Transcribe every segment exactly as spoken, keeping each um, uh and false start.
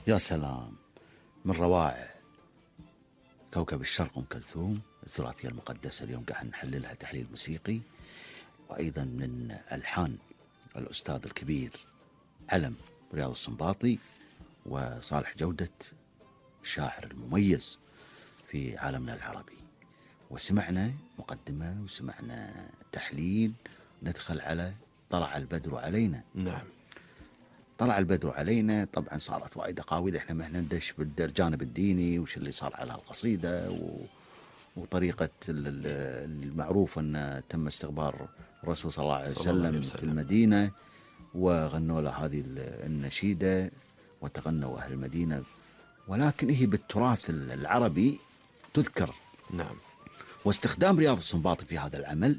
يا سلام، من روائع كوكب الشرق أم كلثوم الثلاثية المقدسة. اليوم قاعد نحللها تحليل موسيقي، وأيضا من ألحان الأستاذ الكبير علم رياض السنباطي وصالح جودة الشاعر المميز في عالمنا العربي. وسمعنا مقدمة وسمعنا تحليل، ندخل على طلع البدر علينا. نعم، طلع البدر علينا. طبعا صارت وايد اقاويل، احنا ما ندش بالجانب الديني وش اللي صار على القصيده و... وطريقه المعروف ان تم استخبار الرسول صلى الله عليه وسلم في المدينه، وغنوا له هذه النشيده وتغنوا اهل المدينه، ولكن هي بالتراث العربي تذكر. نعم. واستخدام رياض السنباطي في هذا العمل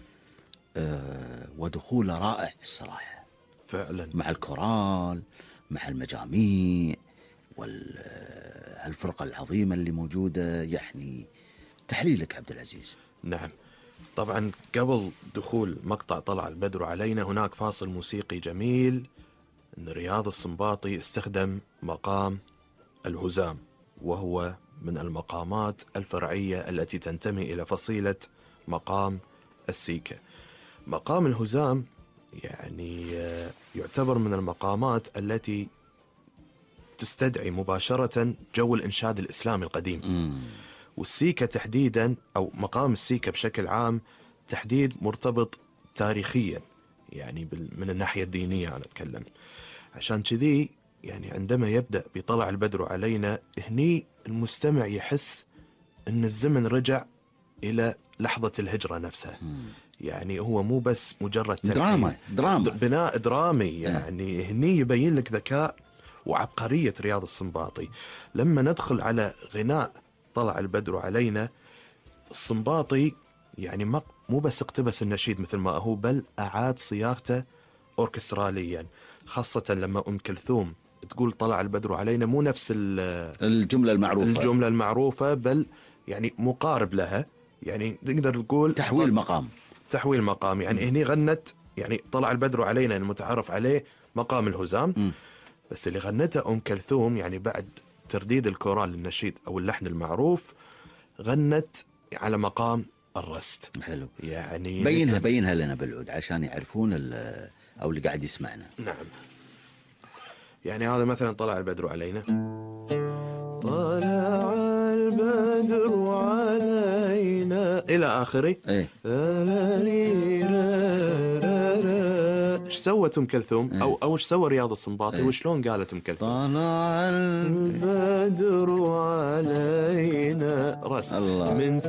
أه ودخوله رائع الصراحه فعلا، مع الكورال، مع المجاميع والفرقة العظيمة اللي موجودة. يعني تحليلك عبد العزيز. نعم، طبعا قبل دخول مقطع طلع البدر علينا هناك فاصل موسيقي جميل، أن رياض السنباطي استخدم مقام الهزام، وهو من المقامات الفرعية التي تنتمي إلى فصيلة مقام السيكة. مقام الهزام يعني يعتبر من المقامات التي تستدعي مباشرة جو الإنشاد الإسلامي القديم. مم. والسيكة تحديدا، أو مقام السيكة بشكل عام تحديد، مرتبط تاريخيا يعني من الناحية الدينية أنا أتكلم. عشان كذي يعني عندما يبدأ بطلع البدر علينا، هني المستمع يحس أن الزمن رجع إلى لحظة الهجرة نفسها. مم. يعني هو مو بس مجرد دراما دراما بناء درامي، يعني اه. هني يبين لك ذكاء وعبقرية رياض السنباطي. لما ندخل على غناء طلع البدر علينا، السنباطي يعني مو بس اقتبس النشيد مثل ما هو، بل أعاد صياغته أوركستراليا، خاصة لما أم كلثوم تقول طلع البدر علينا، مو نفس الجملة المعروفة الجملة المعروفة بل يعني مقارب لها. يعني تقدر تقول تحويل مقام تحويل مقام. يعني م. هني غنت يعني طلع البدر علينا المتعارف عليه مقام الهزام، م. بس اللي غنته أم كلثوم يعني بعد ترديد الكورال للنشيد أو اللحن المعروف، غنت على مقام الرست. حلو. يعني بينها بينها لنا بالعود عشان يعرفون أو اللي قاعد يسمعنا. نعم. يعني هذا مثلا طلع البدر علينا، طلع البدر علينا إلى آخره. إيه؟ ايش سوت ام كلثوم؟ إيه؟ او او ايش سوى رياض السنباطي؟ إيه؟ وشلون قالت ام كلثوم؟ طلع البدر علينا رست من